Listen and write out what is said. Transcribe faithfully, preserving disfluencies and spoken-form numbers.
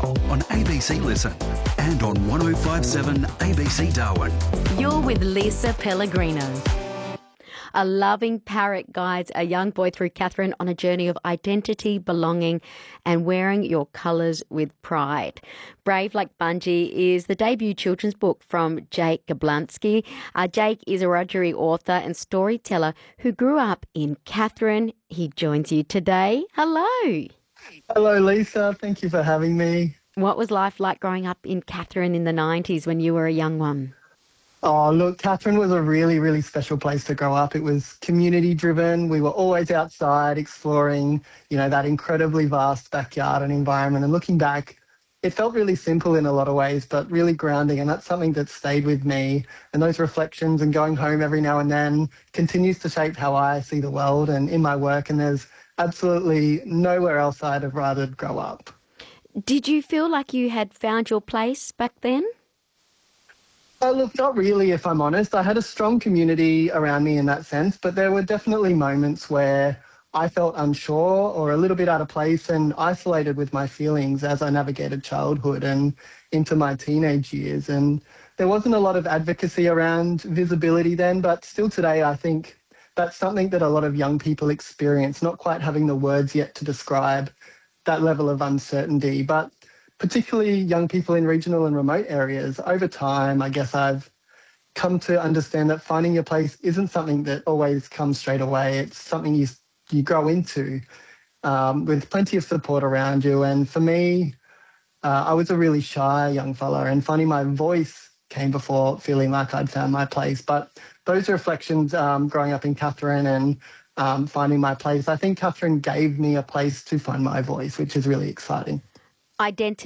on A B C Listen and on one oh five seven A B C Darwin. You're with Lisa Pellegrino. A loving parrot guides a young boy through Katherine on a journey of identity, belonging, and wearing your colours with pride. Brave Like Bungie is the debut children's book from Jake Gablonsky. Uh, Jake is a Roggery author and storyteller who grew up in Katherine. He joins you today. Hello. Hello, Lisa. Thank you for having me. What was life like growing up in Katherine in the nineties when you were a young one? Oh, look, Katherine was a really, really special place to grow up. It was community driven. We were always outside exploring, you know, that incredibly vast backyard and environment. And looking back, it felt really simple in a lot of ways, but really grounding. And that's something that stayed with me. And those reflections and going home every now and then continues to shape how I see the world and in my work. And there's absolutely nowhere else I'd have rather grow up. Did you feel like you had found your place back then? Oh, look, not really, if I'm honest. I had a strong community around me in that sense, but there were definitely moments where I felt unsure or a little bit out of place and isolated with my feelings as I navigated childhood and into my teenage years. And there wasn't a lot of advocacy around visibility then, but still today I think that's something that a lot of young people experience, not quite having the words yet to describe that level of uncertainty. But particularly young people in regional and remote areas, over time, I guess I've come to understand that finding your place isn't something that always comes straight away. It's something you you grow into um, with plenty of support around you. And for me, uh, I was a really shy young fella, and finding my voice came before feeling like I'd found my place. But those reflections um, growing up in Katherine and um, finding my place, I think Katherine gave me a place to find my voice, which is really exciting. Identity